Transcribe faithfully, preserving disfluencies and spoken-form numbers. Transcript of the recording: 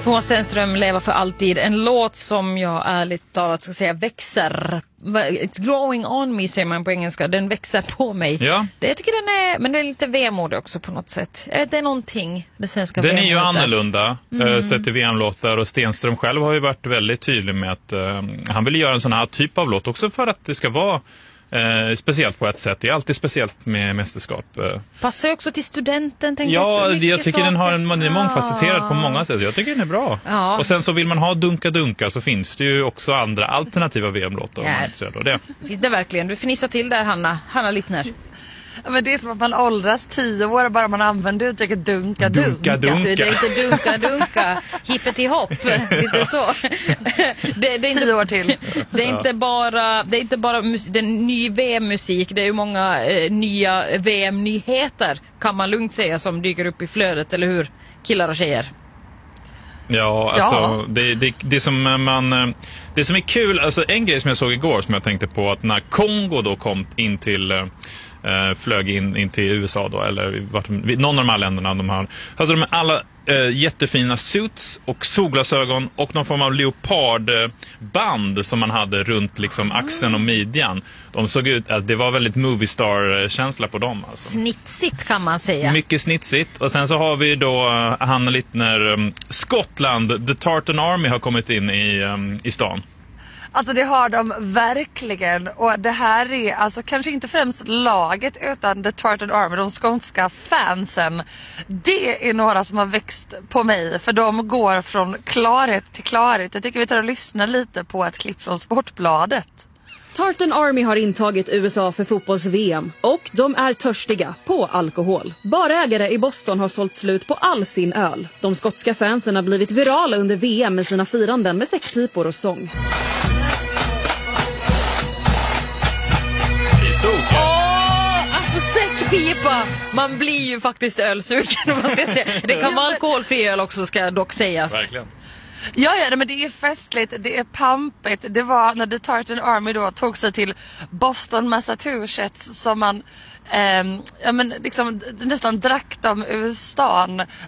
Thomas Stenström, Leva för alltid. En låt som jag ärligt talat ska säga växer. It's growing on me, säger man på engelska. Den växer på mig. Ja. Det, jag tycker den är, men det är lite vemodig också på något sätt. Det är någonting det svenska Den är ju vemodet. annorlunda mm. sett till V M-låtar, och Stenström själv har ju varit väldigt tydlig med att uh, han vill göra en sån här typ av låt också för att det ska vara Uh, speciellt på ett sätt. Det är alltid speciellt med mästerskap. Uh. Passar ju också till studenten, tänker ja, jag. Ja, jag tycker saker. den har en, den är mångfacetterad ah. på många sätt. Jag tycker den är bra. Ja. Och sen så vill man ha dunka-dunka, så finns det ju också andra alternativa V M-låtar. Ja. Om man det. Finns det verkligen? Du fnissar till där, Hanna. Hanna Littner. Ja, men det är som att man åldras tio år bara man använder uttrycket dunka dunka. Dunka dunka. Det är inte dunka dunka, hippet i hopp, lite så. Det, det är inte, tio år till. Det är inte bara, det är inte bara mus, den ny V M-musik, det är ju många eh, nya V M-nyheter, kan man lugnt säga, som dyker upp i flödet, eller hur, killar och tjejer? Ja, alltså ja. Det, det, det som man det som är kul, alltså en grej som jag såg igår som jag tänkte på, att när Kongo då kom in till Uh, flög in, in till U S A då, eller vart, någon av de här länderna de har, hade de alla uh, jättefina suits och solglasögon och någon form av leopardband som man hade runt liksom axeln och midjan. De såg ut, alltså, det var väldigt movie star-känsla på dem alltså. Snitsigt, kan man säga. Mycket snitsigt. Och sen så har vi då uh, Hanna Littner, um, Skottland, The Tartan Army har kommit in i, um, i stan. Alltså det har de verkligen, och det här är alltså kanske inte främst laget utan The Tartan Army, de skånska fansen. Det är några som har växt på mig, för de går från klarhet till klarhet. Jag tycker vi tar och lyssnar lite på ett klipp från Sportbladet. Tartan Army har intagit U S A för fotbolls-V M och de är törstiga på alkohol. Barägare i Boston har sålt slut på all sin öl. De skotska fansen har blivit virala under V M med sina firanden med säckpipor och sång. Åh, alltså säckpipa. Man blir ju faktiskt ölsugen, måste jag säga. Det kan vara alkoholfri öl också, ska dock sägas. Verkligen. Ja, ja, men det är festligt, det är pampigt. Det var när The Tartan Army då tog sig till Boston, Massachusetts, som man eh, ja, men liksom, nästan drack de ur stan.